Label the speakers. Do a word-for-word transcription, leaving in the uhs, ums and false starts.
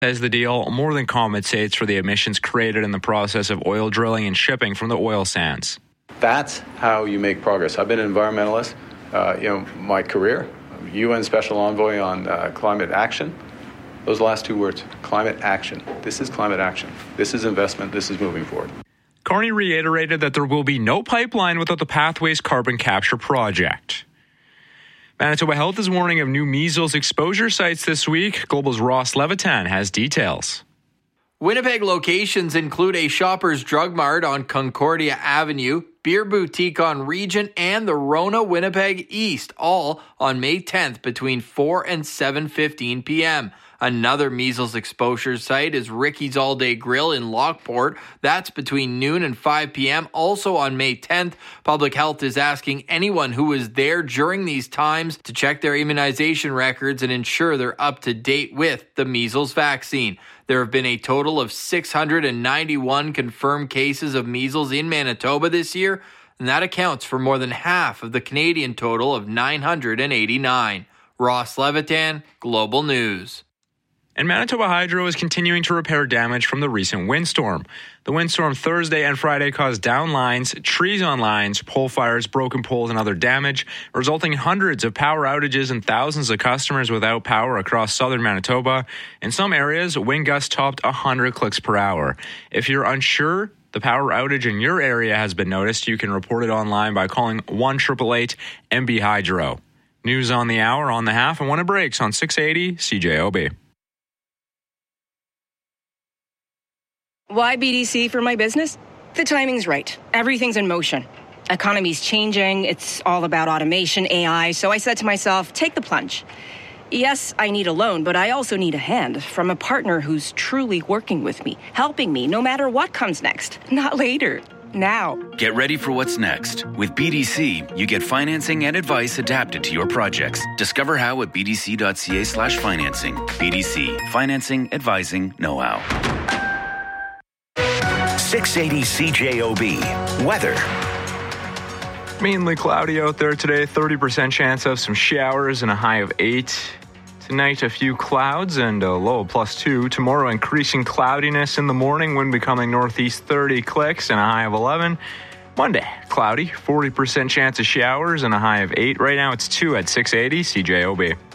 Speaker 1: As the deal more than compensates for the emissions created in the process of oil drilling and shipping from the oil sands.
Speaker 2: That's how you make progress. I've been an environmentalist, uh, you know, my career, U N Special Envoy on uh, climate action. Those last two words, climate action. This is climate action. This is investment. This is moving forward.
Speaker 1: Carney reiterated that there will be no pipeline without the Pathways carbon capture project. Manitoba Health is warning of new measles exposure sites this week. Global's Ross Levitan has details.
Speaker 3: Winnipeg locations include a Shoppers Drug Mart on Concordia Avenue, Beer Boutique on Regent, and the Rona Winnipeg East, all on May tenth between four and seven fifteen p.m. Another measles exposure site is Ricky's All Day Grill in Lockport. That's between noon and five p.m. Also on May tenth, Public Health is asking anyone who was there during these times to check their immunization records and ensure they're up to date with the measles vaccine. There have been a total of six hundred ninety-one confirmed cases of measles in Manitoba this year, and that accounts for more than half of the Canadian total of nine hundred eighty-nine. Ross Levitan, Global News.
Speaker 1: And Manitoba Hydro is continuing to repair damage from the recent windstorm. The windstorm Thursday and Friday caused down lines, trees on lines, pole fires, broken poles, and other damage, resulting in hundreds of power outages and thousands of customers without power across southern Manitoba. In some areas, wind gusts topped one hundred clicks per hour. If you're unsure the power outage in your area has been noticed, you can report it online by calling one eight eight eight M B Hydro. News on the hour, on the half, and when it breaks on six eighty C J O B.
Speaker 4: Why B D C for my business? The timing's right. Everything's in motion. Economy's changing. It's all about automation, A I. So I said to myself, take the plunge. Yes, I need a loan, but I also need a hand from a partner who's truly working with me, helping me no matter what comes next. Not later. Now.
Speaker 5: Get ready for what's next. With B D C, you get financing and advice adapted to your projects. Discover how at bdc.ca slash financing. B D C. Financing, advising, know-how.
Speaker 6: six eighty C J O B. Weather.
Speaker 1: Mainly cloudy out there today. thirty percent chance of some showers and a high of eight. Tonight, a few clouds and a low of plus two. Tomorrow, increasing cloudiness in the morning. Wind becoming northeast thirty clicks and a high of eleven. Monday, cloudy. forty percent chance of showers and a high of eight. Right now, it's two at six eighty C J O B.